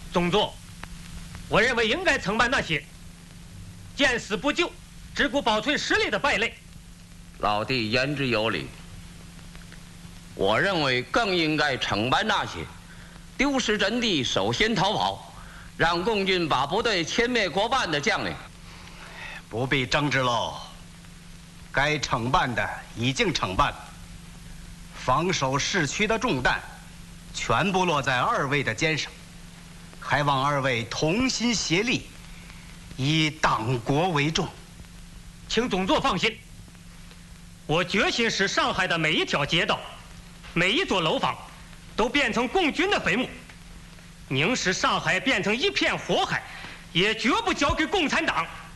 总座，我认为应该惩办那些见死不救、只顾保存实力的败类。 老弟言之有理，我认为更应该惩办那些丢失阵地、首先逃跑，让共军把部队歼灭过半的将领。 不必争执喽，该惩办的已经惩办，防守市区的重担全部落在二位的肩上，还望二位同心协力，以党国为重。 请总座放心，我决心使上海的每一条街道、每一座楼房都变成共军的坟墓，宁使上海变成一片火海，也绝不交给共产党。